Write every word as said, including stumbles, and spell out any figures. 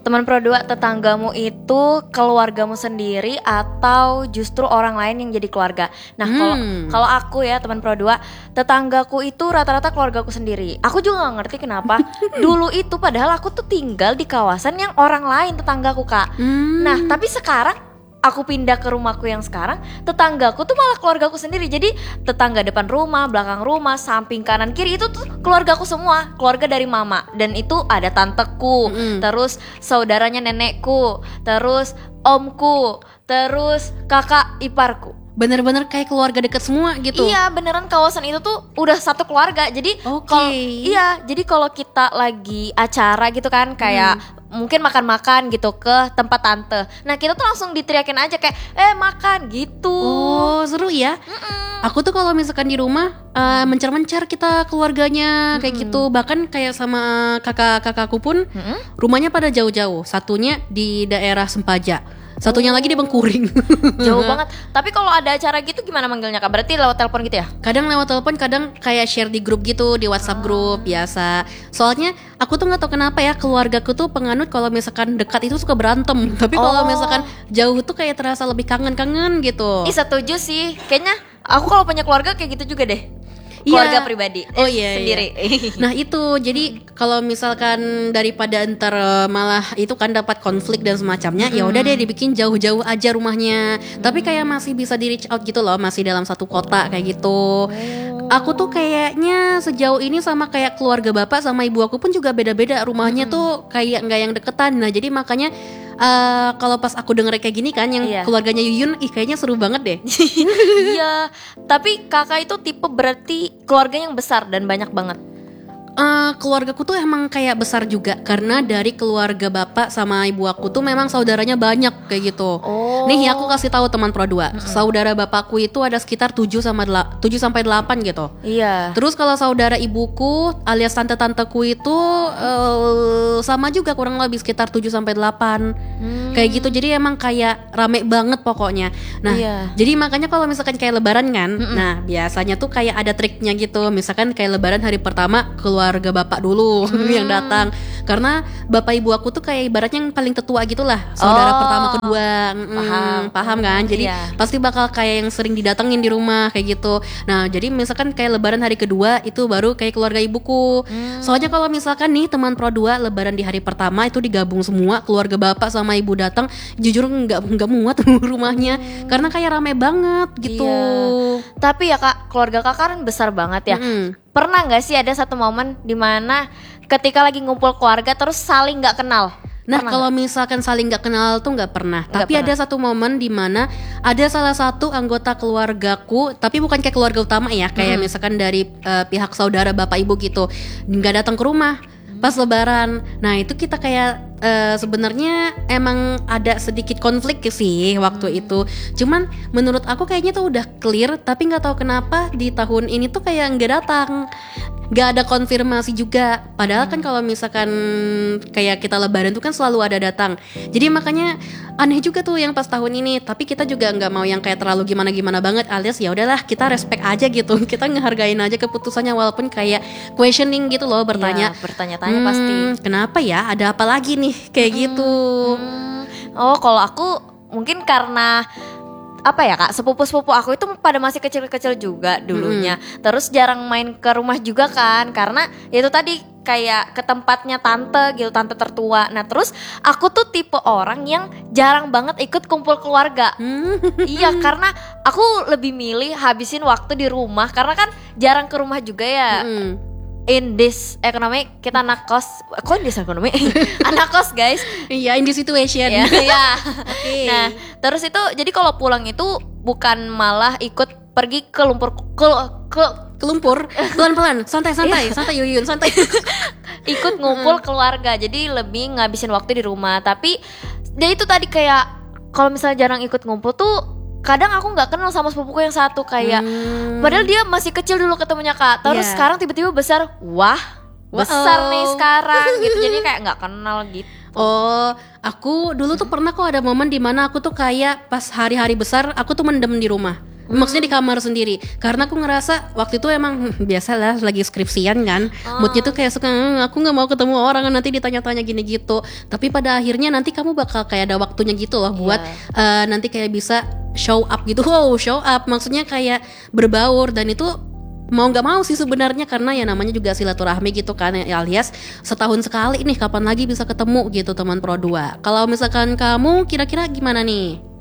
Teman pro dua, tetanggamu itu keluargamu sendiri atau justru orang lain yang jadi keluarga? Nah, kalau Hmm. kalau aku ya teman pro dua, tetanggaku itu rata-rata keluargaku sendiri. Aku juga gak ngerti kenapa. Dulu itu padahal aku tuh tinggal di kawasan yang orang lain tetanggaku, Kak. Hmm. Nah, tapi sekarang aku pindah ke rumahku yang sekarang, tetanggaku tuh malah keluargaku sendiri. Jadi tetangga depan rumah, belakang rumah, samping, kanan, kiri itu tuh keluargaku semua, keluarga dari mama. Dan itu ada tanteku, Mm-mm. terus saudaranya nenekku, terus omku, terus kakak iparku. Bener-bener kayak keluarga deket semua gitu. Iya, beneran kawasan itu tuh udah satu keluarga. Jadi Oke. kalau iya, jadi kalau kita lagi acara gitu kan, kayak mungkin makan-makan gitu ke tempat tante. Nah, kita tuh langsung diteriakin aja kayak eh makan gitu. Oh, seru ya. Aku tuh kalau misalkan di rumah eh, mencar-mencar kita keluarganya kayak gitu. Bahkan kayak sama kakak-kakakku pun Mm-mm. rumahnya pada jauh-jauh. Satunya di daerah Sempaja, satunya lagi di Bengkuring. Jauh banget. Tapi kalau ada acara gitu gimana manggilnya, Kak? Berarti lewat telepon gitu ya? Kadang lewat telepon, kadang kayak share di grup gitu, di WhatsApp grup biasa. Soalnya aku tuh nggak tahu kenapa ya, keluargaku tuh penganut kalau misalkan dekat itu suka berantem. Tapi kalau Oh. misalkan jauh tuh kayak terasa lebih kangen-kangen gitu. Ih, setuju sih. Kayaknya aku kalau punya keluarga kayak gitu juga deh. Iya. Keluarga pribadi. Oh Eh, iya, sendiri. Nah itu jadi kalau misalkan daripada ntar eh, malah itu kan dapat konflik dan semacamnya, ya udah deh dibikin jauh-jauh aja rumahnya. Tapi kayak masih bisa di reach out gitu loh, masih dalam satu kota kayak gitu. Aku tuh kayaknya sejauh ini sama kayak keluarga bapak sama ibu aku pun juga beda-beda rumahnya tuh kayak nggak yang deketan. Nah jadi makanya eh, kalau pas aku denger kayak gini kan yang Iya. keluarganya Yuyun, ih kayaknya seru banget deh. Iya. Tapi kakak itu tipe berarti keluarga yang besar dan banyak banget. Eh, keluargaku tuh emang kayak besar juga karena dari keluarga bapak sama ibu aku tuh memang saudaranya banyak kayak gitu. Oh. Nih aku kasih tahu teman pro dua, saudara bapakku itu ada sekitar tujuh sama tujuh sampai delapan gitu. Iya. Terus kalau saudara ibuku alias tante-tanteku itu eh, sama juga kurang lebih sekitar tujuh sampai delapan. Hmm. Kayak gitu, jadi emang kayak rame banget pokoknya. Nah, Iya. jadi makanya kalau misalkan kayak lebaran kan, nah biasanya tuh kayak ada triknya gitu. Misalkan kayak lebaran hari pertama keluarga bapak dulu yang datang, karena bapak ibu aku tuh kayak ibaratnya yang paling tetua gitulah, saudara Oh. pertama kedua. Mm, Paham. paham kan? Jadi Iya. pasti bakal kayak yang sering didatengin di rumah kayak gitu. Nah, jadi misalkan kayak lebaran hari kedua itu baru kayak keluarga ibuku. Soalnya kalau misalkan nih teman pro dua lebaran di hari pertama itu digabung semua keluarga bapak sama ibu datang, jujur nggak nggak muat rumahnya karena kayak rame banget gitu. Iya. Tapi ya Kak, keluarga Kak kan besar banget ya. Mm-mm. Pernah nggak sih ada satu momen dimana ketika lagi ngumpul keluarga terus saling nggak kenal? Nah Pernah kalau misalkan saling nggak kenal tuh nggak pernah. Nggak Tapi pernah. ada satu momen di mana ada salah satu anggota keluargaku, tapi bukan kayak keluarga utama ya, kayak misalkan dari eh, pihak saudara bapak ibu gitu, nggak datang ke rumah pas lebaran. Nah itu kita kayak eh, sebenarnya emang ada sedikit konflik sih waktu itu. Cuman menurut aku kayaknya tuh udah clear, tapi nggak tahu kenapa di tahun ini tuh kayak nggak datang. Gak ada konfirmasi juga. Padahal kan kalau misalkan kayak kita lebaran tuh kan selalu ada datang. Jadi makanya aneh juga tuh yang pas tahun ini. Tapi kita juga nggak mau yang kayak terlalu gimana-gimana banget. Alias ya udahlah kita respect aja gitu. Kita ngehargain aja keputusannya walaupun kayak questioning gitu loh, bertanya. Iya, bertanya-tanya pasti. Kenapa ya? Ada apa lagi nih kayak gitu? Hmm. Oh, kalau aku mungkin karena apa ya Kak, sepupu-sepupu aku itu pada masih kecil-kecil juga dulunya. Terus jarang main ke rumah juga kan, karena ya itu tadi kayak ke tempatnya tante gitu, tante tertua. Nah terus aku tuh tipe orang yang jarang banget ikut kumpul keluarga. Hmm. Iya, karena aku lebih milih habisin waktu di rumah, karena kan jarang ke rumah juga ya. Mm. In this economy kita anak kos, kok in this economy? Anak kos guys. Iya, in this situation. Ya, iya. Oke. Nah, terus itu jadi kalau pulang itu bukan malah ikut pergi ke lumpur ke, ke Ke lumpur, pelan-pelan, santai-santai, santai Yuyun, santai. ikut ngumpul keluarga. Jadi lebih ngabisin waktu di rumah. Tapi dia itu tadi kayak kalau misalnya jarang ikut ngumpul tuh kadang aku nggak kenal sama sepupuku yang satu kayak Hmm. padahal dia masih kecil dulu ketemunya Kak. Terus Iya. sekarang tiba-tiba besar. Wah, besar nih sekarang gitu. Jadi kayak nggak kenal gitu. Oh, aku dulu tuh pernah kok ada momen dimana aku tuh kayak pas hari-hari besar aku tuh mendem di rumah. Maksudnya di kamar sendiri. Karena aku ngerasa waktu itu emang hmm, biasalah lagi skripsian kan. Oh. Moodnya tuh kayak suka "Hmm, aku nggak mau ketemu orang nanti ditanya-tanya gini gitu. Tapi pada akhirnya nanti kamu bakal kayak ada waktunya gitu loh buat Iya. uh, nanti kayak bisa show up gitu. Wow, show up maksudnya kayak berbaur, dan itu mau nggak mau sih sebenarnya, karena ya namanya juga silaturahmi gitu kan, ya, alias setahun sekali nih kapan lagi bisa ketemu gitu teman Pro dua. Kalau misalkan kamu kira-kira gimana nih?